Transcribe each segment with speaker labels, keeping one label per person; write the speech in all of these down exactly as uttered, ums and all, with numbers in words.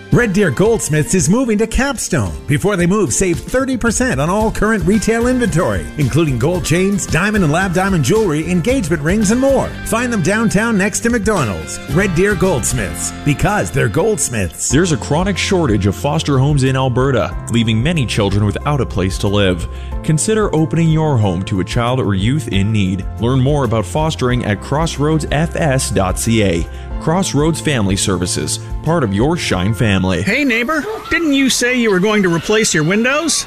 Speaker 1: Red Deer Goldsmiths is moving to Capstone. Before they move, save thirty percent on all current retail inventory, including gold chains, diamond and lab diamond jewelry, engagement rings, and more. Find them downtown next to McDonald's. Red Deer Goldsmiths, because they're goldsmiths.
Speaker 2: There's a chronic shortage of foster homes in Alberta, leaving many children without a place to live. Consider opening your home to a child or youth in need. Learn more about fostering at crossroads f s dot c a. Crossroads Family Services, part of your Shine family.
Speaker 3: Hey neighbor, didn't you say you were going to replace your windows?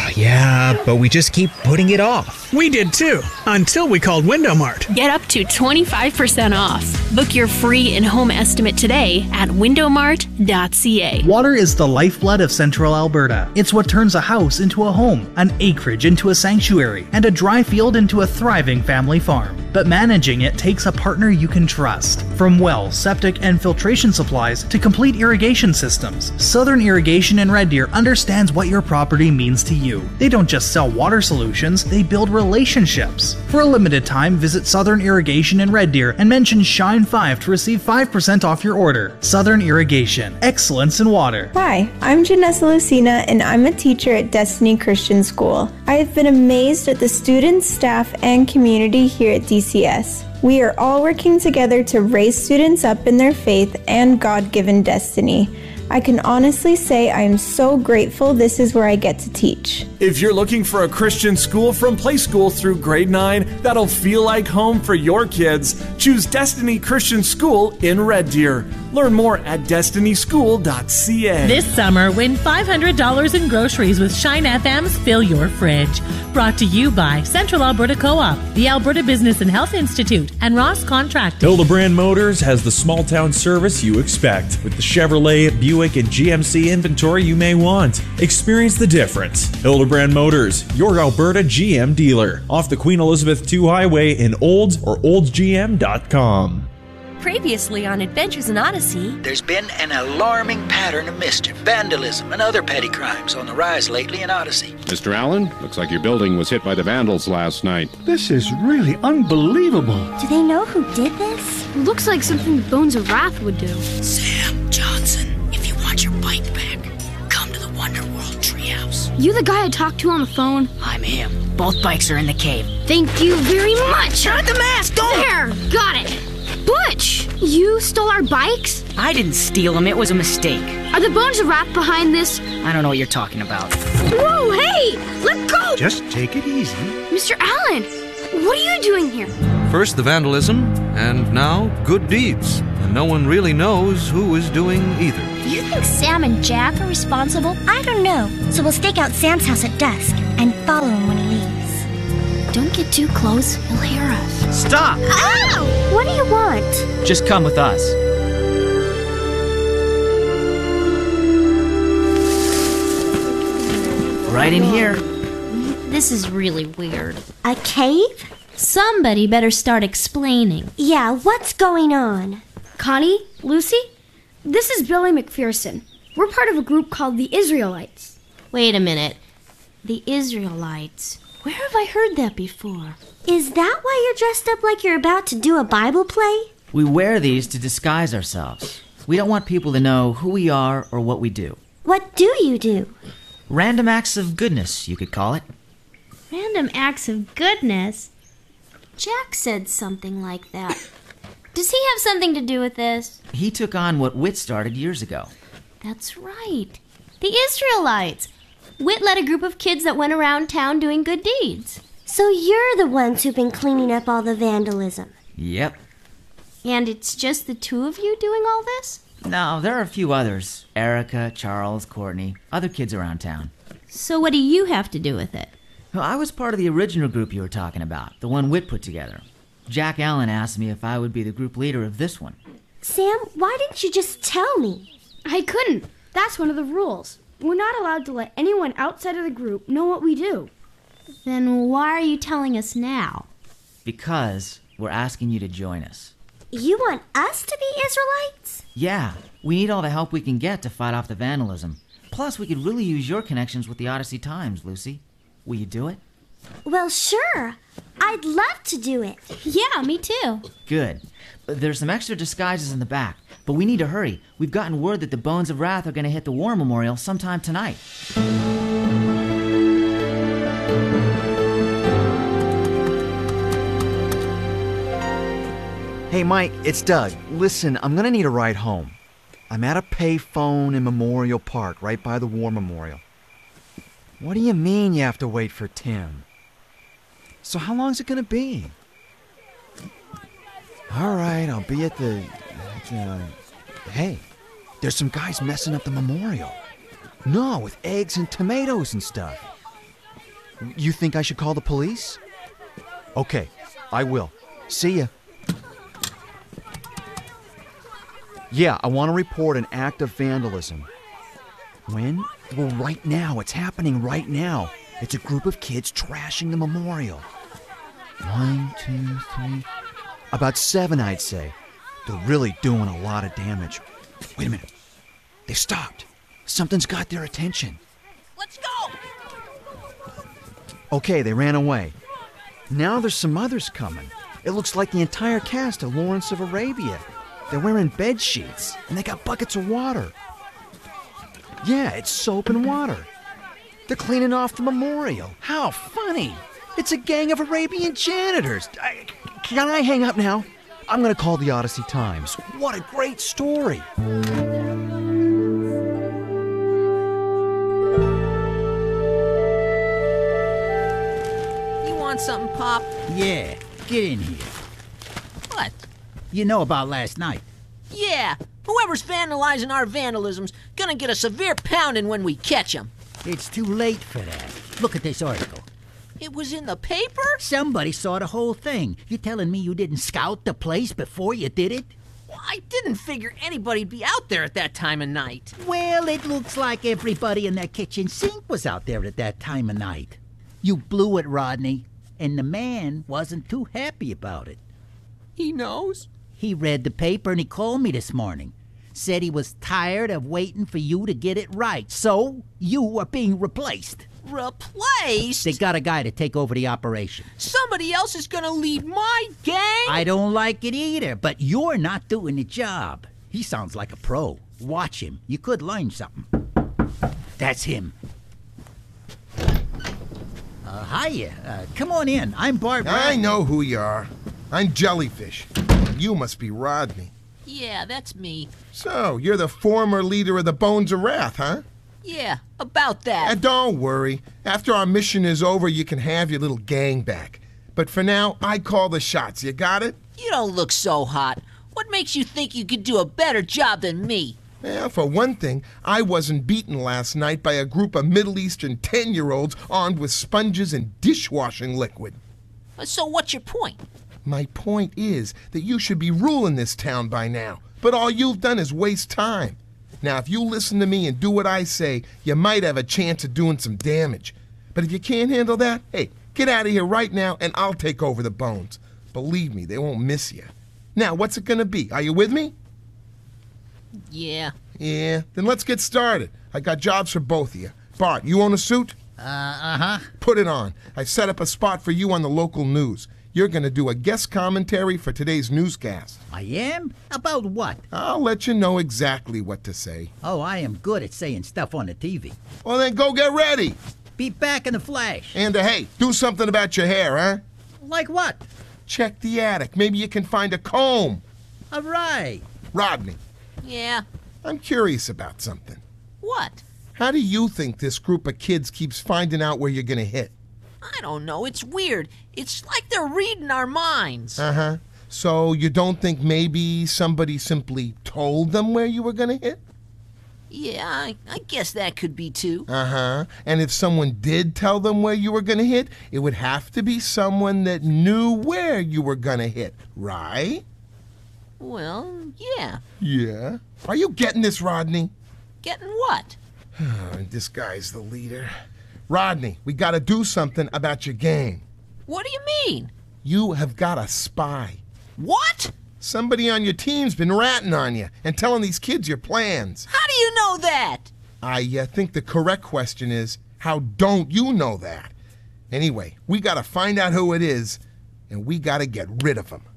Speaker 4: Yeah, but we just keep putting it off.
Speaker 3: We did too, until we called Window Mart.
Speaker 5: Get up to twenty-five percent off. Book your free in-home estimate today at window mart dot c a.
Speaker 6: Water is the lifeblood of Central Alberta. It's what turns a house into a home, an acreage into a sanctuary, and a dry field into a thriving family farm. But managing it takes a partner you can trust. From wells, septic, and filtration supplies to complete irrigation systems, Southern Irrigation in Red Deer understands what your property means to you. They don't just sell water solutions, they build relationships. For a limited time, visit Southern Irrigation in Red Deer and mention Shine five to receive five percent off your order. Southern Irrigation, excellence in water.
Speaker 7: Hi, I'm Janessa Lucina and I'm a teacher at Destiny Christian School. I have been amazed at the students, staff, and community here at D C S. We are all working together to raise students up in their faith and God-given destiny. I can honestly say I am so grateful this is where I get to teach.
Speaker 8: If you're looking for a Christian school from play school through grade nine that'll feel like home for your kids, choose Destiny Christian School in Red Deer. Learn more at destiny school dot c a.
Speaker 9: This summer, win five hundred dollars in groceries with Shine F M's Fill Your Fridge. Brought to you by Central Alberta Co-op, the Alberta Business and Health Institute, and Ross Contracting.
Speaker 2: Hildebrand Motors has the small town service you expect, with the Chevrolet, Buick, and G M C inventory you may want. Experience the difference. Hildebrand Motors, your Alberta G M dealer, off the Queen Elizabeth two Highway in Olds or olds g m dot com.
Speaker 10: Previously on Adventures in Odyssey,
Speaker 11: there's been an alarming pattern of mischief, vandalism, and other petty crimes on the rise lately in Odyssey.
Speaker 12: Mister Allen, looks like your building was hit by the vandals last night.
Speaker 13: This is really unbelievable.
Speaker 14: Do they know who did this?
Speaker 15: Looks like something the Bones of Wrath would do.
Speaker 16: Sam Johnson, if you want your bike back, come to the Wonderworld Treehouse.
Speaker 15: You the guy I talked to on the phone?
Speaker 16: I'm him. Both bikes are in the cave.
Speaker 15: Thank you very much.
Speaker 16: Not the mask, don't!
Speaker 15: There, got it. Butch, you stole our bikes?
Speaker 16: I didn't steal them, it was a mistake.
Speaker 15: Are the Bones of Wrath behind this?
Speaker 16: I don't know what you're talking about.
Speaker 15: Whoa, hey, let go!
Speaker 13: Just take it easy.
Speaker 15: Mister Allen, what are you doing here?
Speaker 17: First the vandalism, and now good deeds. And no one really knows who is doing either.
Speaker 14: Do you think Sam and Jack are responsible? I don't know. So we'll stake out Sam's house at dusk and follow him when he leaves.
Speaker 15: Don't get too close, he'll hear us.
Speaker 16: Stop!
Speaker 14: Ow! What do you want?
Speaker 16: Just come with us. Right in here.
Speaker 14: This is really weird. A cave? Somebody better start explaining. Yeah, what's going on?
Speaker 15: Connie, Lucy, this is Billy McPherson. We're part of a group called the Israelites.
Speaker 14: Wait a minute. The Israelites. Where have I heard that before? Is that why you're dressed up like you're about to do a Bible play?
Speaker 16: We wear these to disguise ourselves. We don't want people to know who we are or what we do.
Speaker 14: What do you do?
Speaker 16: Random acts of goodness, you could call it.
Speaker 14: Random acts of goodness? Jack said something like that. Does he have something to do with this?
Speaker 16: He took on what Whit started years ago.
Speaker 14: That's right. The Israelites. Whit led a group of kids that went around town doing good deeds. So you're the ones who've been cleaning up all the vandalism.
Speaker 16: Yep.
Speaker 14: And it's just the two of you doing all this?
Speaker 16: No, there are a few others. Erica, Charles, Courtney, other kids around town.
Speaker 14: So what do you have to do with it?
Speaker 16: Well, I was part of the original group you were talking about, the one Whit put together. Jack Allen asked me if I would be the group leader of this one.
Speaker 14: Sam, why didn't you just tell me?
Speaker 15: I couldn't. That's one of the rules. We're not allowed to let anyone outside of the group know what we do.
Speaker 14: Then why are you telling us now?
Speaker 16: Because we're asking you to join us.
Speaker 14: You want us to be Israelites?
Speaker 16: Yeah, we need all the help we can get to fight off the vandalism. Plus, we could really use your connections with the Odyssey Times, Lucy. Will you do it?
Speaker 14: Well, sure. I'd love to do it.
Speaker 10: Yeah, me too.
Speaker 16: Good. There's some extra disguises in the back, but we need to hurry. We've gotten word that the Bones of Wrath are going to hit the War Memorial sometime tonight.
Speaker 18: Hey, Mike, it's Doug. Listen, I'm gonna need a ride home. I'm at a payphone in Memorial Park, right by the War Memorial. What do you mean you have to wait for Tim? So how long is it gonna be? All right, I'll be at the... Uh, hey, there's some guys messing up the memorial. No, with eggs and tomatoes and stuff. You think I should call the police? Okay, I will. See ya. Yeah, I want to report an act of vandalism. When? Well, right now. It's happening right now. It's a group of kids trashing the memorial. One, two, three... About seven, I'd say. They're really doing a lot of damage. Wait a minute. They stopped. Something's got their attention.
Speaker 10: Let's go!
Speaker 18: Okay, they ran away. Now there's some others coming. It looks like the entire cast of Lawrence of Arabia. They're wearing bed sheets, and they got buckets of water. Yeah, it's soap and water. They're cleaning off the memorial. How funny. It's a gang of Arabian janitors. I, can I hang up now? I'm going to call the Odyssey Times. What a great story.
Speaker 19: You want something, Pop?
Speaker 20: Yeah, get in here.
Speaker 19: What?
Speaker 20: You know about last night?
Speaker 19: Yeah, whoever's vandalizing our vandalism's gonna get a severe pounding when we catch him.
Speaker 20: It's too late for that. Look at this article.
Speaker 19: It was in the paper?
Speaker 20: Somebody saw the whole thing. You telling me you didn't scout the place before you did it?
Speaker 19: Well, I didn't figure anybody'd be out there at that time of night.
Speaker 20: Well, it looks like everybody in that kitchen sink was out there at that time of night. You blew it, Rodney, and the man wasn't too happy about it.
Speaker 19: He knows?
Speaker 20: He read the paper and he called me this morning. Said he was tired of waiting for you to get it right. So, you are being replaced.
Speaker 19: Replaced?
Speaker 20: They got a guy to take over the operation.
Speaker 19: Somebody else is gonna lead my gang?
Speaker 20: I don't like it either, but you're not doing the job. He sounds like a pro. Watch him. You could learn something. That's him. Uh, hiya. Uh, come on in. I'm Bart.
Speaker 21: I know who you are. I'm Jellyfish. You must be Rodney.
Speaker 19: Yeah, that's me.
Speaker 21: So, you're the former leader of the Bones of Wrath, huh?
Speaker 19: Yeah, about that.
Speaker 21: And don't worry. After our mission is over, you can have your little gang back. But for now, I call the shots. You got it?
Speaker 19: You don't look so hot. What makes you think you could do a better job than me?
Speaker 21: Well, for one thing, I wasn't beaten last night by a group of Middle Eastern ten-year-olds armed with sponges and dishwashing liquid.
Speaker 19: So what's your point?
Speaker 21: My point is that you should be ruling this town by now, but all you've done is waste time. Now, if you listen to me and do what I say, you might have a chance of doing some damage. But if you can't handle that, hey, get out of here right now and I'll take over the Bones. Believe me, they won't miss you. Now, what's it gonna be? Are you with me?
Speaker 19: Yeah.
Speaker 21: Yeah, then let's get started. I got jobs for both of you. Bart, you own a suit?
Speaker 20: Uh, uh-huh.
Speaker 21: Put it on. I've set up a spot for you on the local news. You're going to do a guest commentary for today's newscast.
Speaker 20: I am? About what?
Speaker 21: I'll let you know exactly what to say.
Speaker 20: Oh, I am good at saying stuff on the T V.
Speaker 21: Well, then go get ready.
Speaker 20: Be back in a flash.
Speaker 21: And, uh, hey, do something about your hair, huh?
Speaker 20: Like what?
Speaker 21: Check the attic. Maybe you can find a comb.
Speaker 20: All right.
Speaker 21: Rodney.
Speaker 19: Yeah?
Speaker 21: I'm curious about something.
Speaker 19: What?
Speaker 21: How do you think this group of kids keeps finding out where you're going to hit?
Speaker 19: I don't know. It's weird. It's like they're reading our minds.
Speaker 21: Uh-huh. So you don't think maybe somebody simply told them where you were going to hit?
Speaker 19: Yeah, I, I guess that could be too.
Speaker 21: Uh-huh. And if someone did tell them where you were going to hit, it would have to be someone that knew where you were going to hit, right?
Speaker 19: Well, yeah.
Speaker 21: Yeah. Are you getting this, Rodney?
Speaker 19: Getting what?
Speaker 21: This guy's the leader. Rodney, we got to do something about your gang.
Speaker 19: What do you mean?
Speaker 21: You have got a spy.
Speaker 19: What?
Speaker 21: Somebody on your team's been ratting on you and telling these kids your plans.
Speaker 19: How do you know that?
Speaker 21: I uh, think the correct question is, how don't you know that? Anyway, we got to find out who it is and we gotta get rid of them.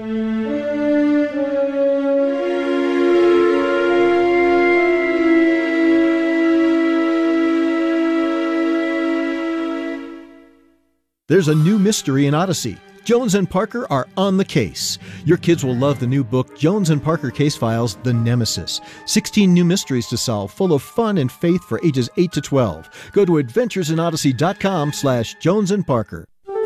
Speaker 1: There's a new mystery in Odyssey. Jones and Parker are on the case. Your kids will love the new book, Jones and Parker Case Files, The Nemesis. sixteen new mysteries to solve, full of fun and faith for ages eight to twelve. Go to adventuresinodyssey.com slash Jones and Parker.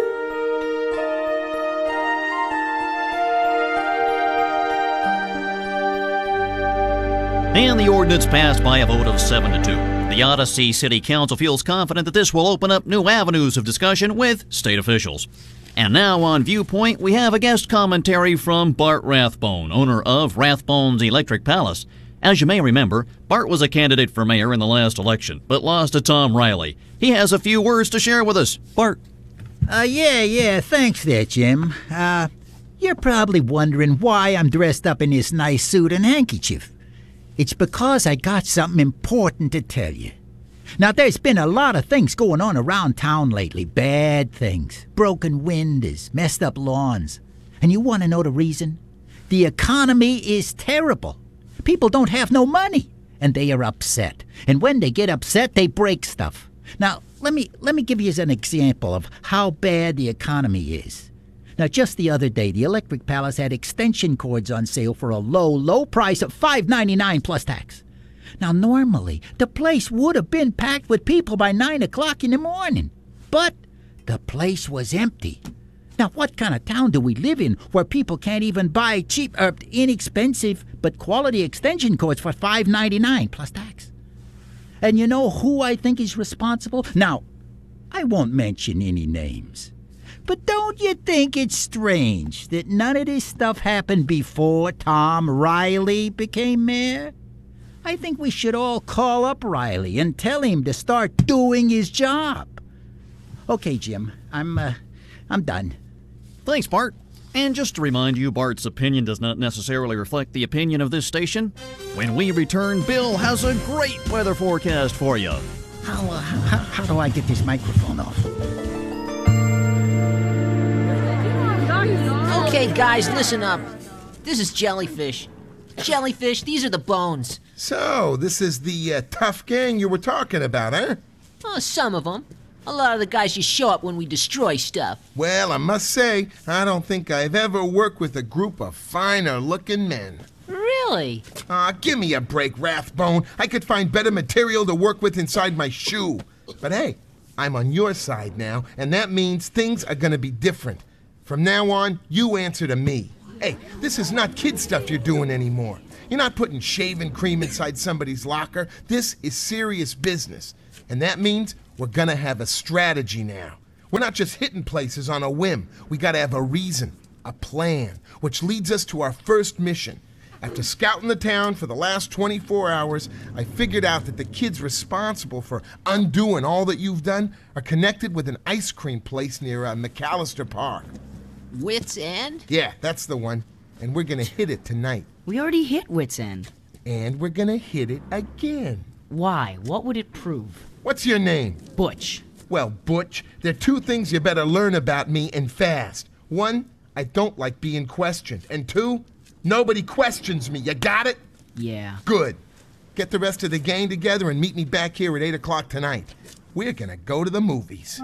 Speaker 22: And the ordinance passed by a vote of seven to two. The Odyssey City Council feels confident that this will open up new avenues of discussion with state officials. And now on Viewpoint, we have a guest commentary from Bart Rathbone, owner of Rathbone's Electric Palace. As you may remember, Bart was a candidate for mayor in the last election, but lost to Tom Riley. He has a few words to share with us. Bart.
Speaker 20: Uh, yeah, yeah, thanks there, Jim. Uh, you're probably wondering why I'm dressed up in this nice suit and handkerchief. It's because I got something important to tell you. Now, there's been a lot of things going on around town lately. Bad things. Broken windows, messed up lawns. And you want to know the reason? The economy is terrible. People don't have no money, and they are upset. And when they get upset, they break stuff. Now, let me let me give you an example of how bad the economy is. Now, just the other day, the Electric Palace had extension cords on sale for a low, low price of five ninety-nine plus tax. Now, normally, the place would have been packed with people by nine o'clock in the morning. But the place was empty. Now, what kind of town do we live in where people can't even buy cheap, or inexpensive, but quality extension cords for five ninety-nine plus tax? And you know who I think is responsible? Now, I won't mention any names. But don't you think it's strange that none of this stuff happened before Tom Riley became mayor? I think we should all call up Riley and tell him to start doing his job. Okay, Jim, I'm, uh, I'm done.
Speaker 22: Thanks, Bart. And just to remind you, Bart's opinion does not necessarily reflect the opinion of this station. When we return, Bill has a great weather forecast for you.
Speaker 20: How, uh, how, how do I get this microphone off?
Speaker 19: Okay, guys, listen up. This is Jellyfish. Jellyfish, these are the bones.
Speaker 21: So, this is the uh, tough gang you were talking about, huh?
Speaker 19: Oh, some of them. A lot of the guys just show up when we destroy stuff.
Speaker 21: Well, I must say, I don't think I've ever worked with a group of finer-looking men.
Speaker 19: Really?
Speaker 21: Aw, uh, give me a break, Rathbone. I could find better material to work with inside my shoe. But hey, I'm on your side now, and that means things are gonna be different. From now on, you answer to me. Hey, this is not kid stuff you're doing anymore. You're not putting shaving cream inside somebody's locker. This is serious business. And that means we're gonna have a strategy now. We're not just hitting places on a whim. We gotta have a reason, a plan, which leads us to our first mission. After scouting the town for the last twenty-four hours, I figured out that the kids responsible for undoing all that you've done are connected with an ice cream place near uh, McAllister Park.
Speaker 19: Wits End?
Speaker 21: Yeah, that's the one. And we're gonna hit it tonight.
Speaker 23: We already hit Wits End.
Speaker 21: And we're gonna hit it again.
Speaker 23: Why? What would it prove?
Speaker 21: What's your name?
Speaker 23: Butch.
Speaker 21: Well, Butch, there are two things you better learn about me, and fast. One, I don't like being questioned. And two, nobody questions me. You got it?
Speaker 23: Yeah.
Speaker 21: Good. Get the rest of the gang together and meet me back here at eight o'clock tonight. We're gonna go to the movies.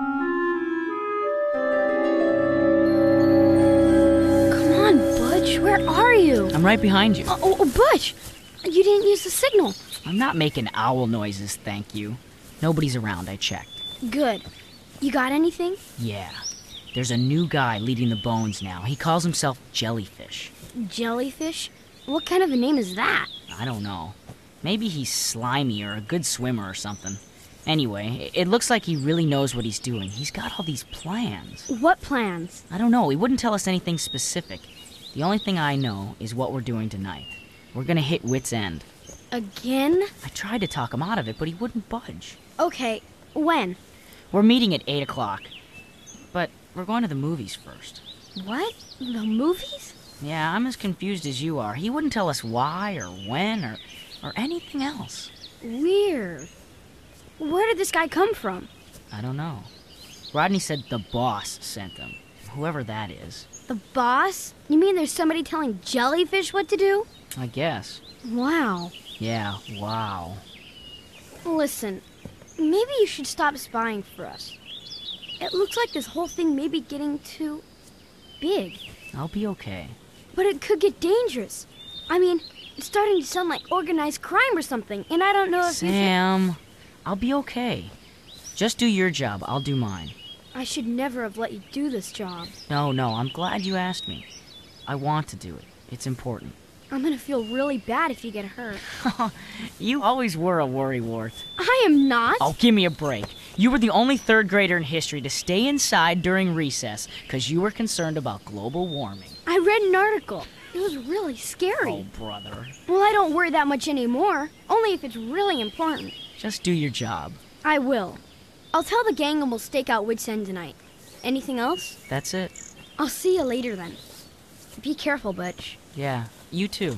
Speaker 15: Where are you?
Speaker 23: I'm right behind you.
Speaker 15: Oh, oh, oh, Butch! You didn't use the signal.
Speaker 23: I'm not making owl noises, thank you. Nobody's around, I checked.
Speaker 15: Good. You got anything?
Speaker 23: Yeah. There's a new guy leading the Bones now. He calls himself Jellyfish.
Speaker 15: Jellyfish? What kind of a name is that?
Speaker 23: I don't know. Maybe he's slimy or a good swimmer or something. Anyway, it looks like he really knows what he's doing. He's got all these plans.
Speaker 15: What plans?
Speaker 23: I don't know. He wouldn't tell us anything specific. The only thing I know is what we're doing tonight. We're gonna hit Wits End.
Speaker 15: Again?
Speaker 23: I tried to talk him out of it, but he wouldn't budge.
Speaker 15: Okay, when?
Speaker 23: We're meeting at eight o'clock. But we're going to the movies first.
Speaker 15: What? The movies?
Speaker 23: Yeah, I'm as confused as you are. He wouldn't tell us why or when or, or anything else.
Speaker 15: Weird. Where did this guy come from?
Speaker 23: I don't know. Rodney said the boss sent him. whoever that is.
Speaker 15: The boss? You mean there's somebody telling jellyfish what to do?
Speaker 23: I guess.
Speaker 15: Wow.
Speaker 23: Yeah, wow.
Speaker 15: Listen, maybe you should stop spying for us. It looks like this whole thing may be getting too big.
Speaker 23: I'll be okay.
Speaker 15: But it could get dangerous. I mean, it's starting to sound like organized crime or something, and I don't know if
Speaker 23: Sam, you... I'll be okay. Just do your job, I'll do mine.
Speaker 15: I should never have let you do this job.
Speaker 23: No, no, I'm glad you asked me. I want to do it. It's important.
Speaker 15: I'm gonna feel really bad if you get hurt.
Speaker 23: You always were a worrywart.
Speaker 15: I am not.
Speaker 23: Oh, give me a break. You were the only third grader in history to stay inside during recess because you were concerned about global warming.
Speaker 15: I read an article. It was really scary.
Speaker 23: Oh, brother.
Speaker 15: Well, I don't worry that much anymore. Only if it's really important.
Speaker 23: Just do your job.
Speaker 15: I will. I'll tell the gang and we'll stake out Wits End tonight. Anything else?
Speaker 23: That's it.
Speaker 15: I'll see you later then. Be careful, Butch.
Speaker 23: Yeah, you too.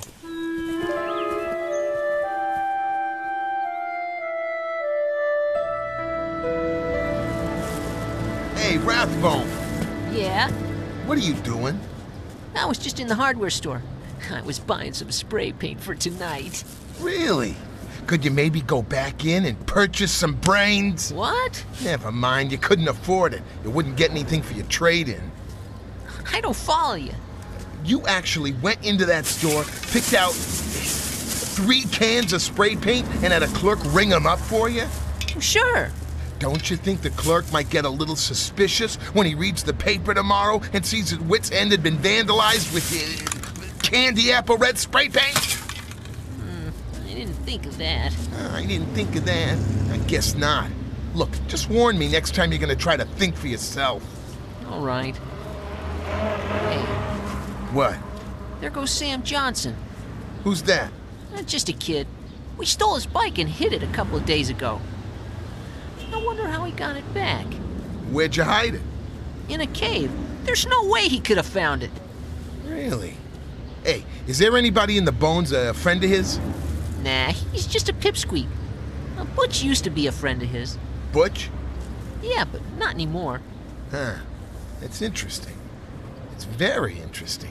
Speaker 21: Hey, Rathbone.
Speaker 19: Yeah?
Speaker 21: What are you doing?
Speaker 19: I was just in the hardware store. I was buying some spray paint for tonight.
Speaker 21: Really? Could you maybe go back in and purchase some brains?
Speaker 19: What?
Speaker 21: Never mind, you couldn't afford it. You wouldn't get anything for your trade-in.
Speaker 19: I don't follow you.
Speaker 21: You actually went into that store, picked out three cans of spray paint, and had a clerk ring them up for you?
Speaker 19: Sure.
Speaker 21: Don't you think the clerk might get a little suspicious when he reads the paper tomorrow and sees that Wits End had been vandalized with uh, candy apple red spray paint?
Speaker 19: Hmm, I didn't think of that.
Speaker 21: Uh, I didn't think of that. I guess not. Look, just warn me next time you're going to try to think for yourself.
Speaker 19: All right. Hey.
Speaker 21: What?
Speaker 19: There goes Sam Johnson.
Speaker 21: Who's that?
Speaker 19: Uh, just a kid. We stole his bike and hid it a couple of days ago. I wonder how he got it back.
Speaker 21: Where'd you hide it?
Speaker 19: In a cave. There's no way he could have found it.
Speaker 21: Really? Hey, is there anybody in the Bones a friend of his?
Speaker 19: Nah, he's just a pipsqueak. Uh, Butch used to be a friend of his.
Speaker 21: Butch?
Speaker 19: Yeah, but not anymore.
Speaker 21: Huh. That's interesting. It's very interesting.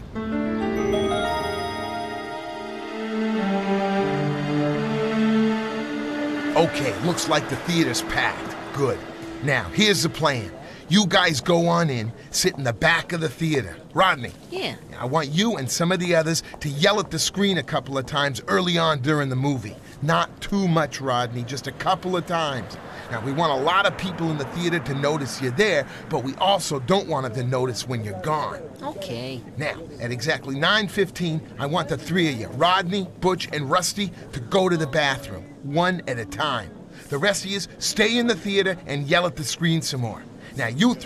Speaker 21: Okay, looks like the theater's packed. Good. Now, here's the plan. You guys go on in, sit in the back of the theater. Rodney.
Speaker 19: Yeah.
Speaker 21: I want you and some of the others to yell at the screen a couple of times early on during the movie. Not too much, Rodney, just a couple of times. Now, we want a lot of people in the theater to notice you're there, but we also don't want them to notice when you're gone.
Speaker 19: Okay.
Speaker 21: Now, at exactly nine fifteen, I want the three of you, Rodney, Butch, and Rusty, to go to the bathroom, one at a time. The rest of you stay in the theater and yell at the screen some more. Now, you